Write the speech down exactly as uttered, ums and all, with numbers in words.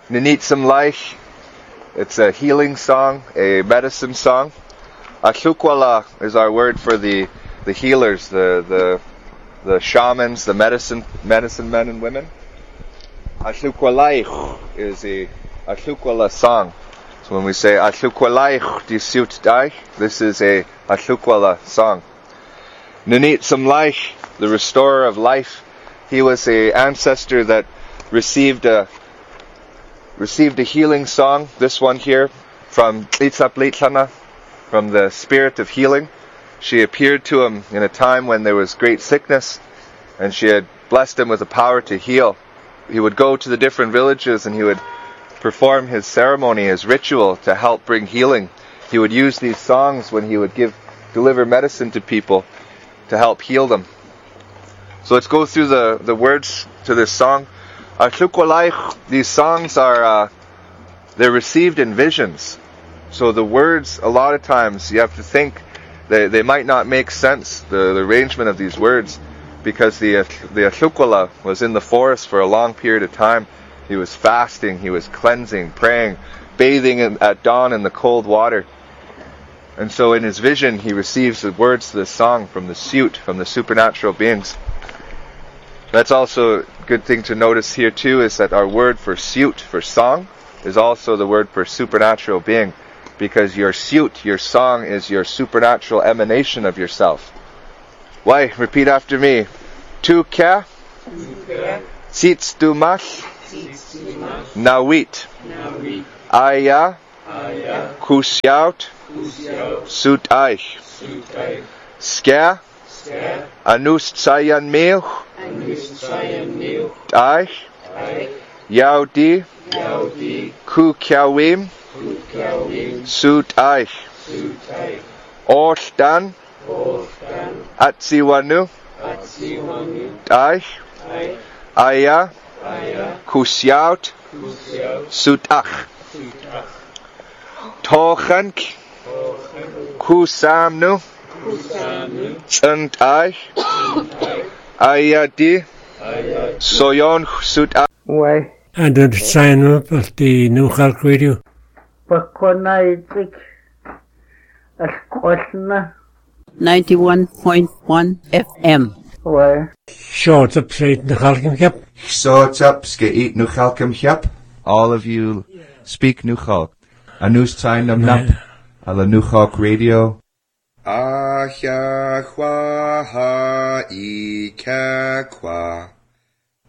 Ninitsam Laich, it's a healing song, a medicine song. Ashukwala is our word for the, the healers, the, the the shamans, the medicine medicine men and women. Ashukwalaich is a Ashukwala song. So when we say Ashukwalaich di Siut Daich, this is a Ashukwala song. Ninitsam Laich, the restorer of life, he was a ancestor that received a received a healing song, this one here, from Tlitsap Litlana, from the spirit of healing. She appeared to him in a time when there was great sickness, and she had blessed him with the power to heal. He would go to the different villages and he would perform his ceremony, his ritual to help bring healing. He would use these songs when he would give deliver medicine to people to help heal them. So let's go through the, the words to this song. Ashukwalaich, these songs are uh, they're received in visions. So the words, a lot of times you have to think they they might not make sense, the, the arrangement of these words, because the the Ashukwala was in the forest for a long period of time. He was fasting, he was cleansing, praying, bathing in, at dawn in the cold water. And so in his vision he receives the words to this song from the Siut, from the supernatural beings. That's also a good thing to notice here too, is that our word for Siut, for song, is also the word for supernatural being, because your Siut, your song, is your supernatural emanation of yourself. Why? Repeat after me. Tu ka, Tzitz Dumash, Nawit, Aya, Kusyaut, Sut Aich, Ska, Anus Tsayan Mil, Aich, Yaudi, Ku Kyawim, Sut Aich, Orstan, Atsiwanu, Aich, Aya, Kusyaut, Sutach, Tochank, Kusamnu, Tsant Aich, Ayadi, Soyon Sutach. Why? And the sign up of the New Khalk Radio. Pakonaitik, Asquatna. ninety-one point one F M. Why? Short up straight in the Khalkim Kip. Short up, skeet nu Khalkim Kip. All of you speak Nu Khalk. Anus Tsain Nam Nap. Ala Nu Khalk Radio. Ahya Kwa Ha I Ka Kwa.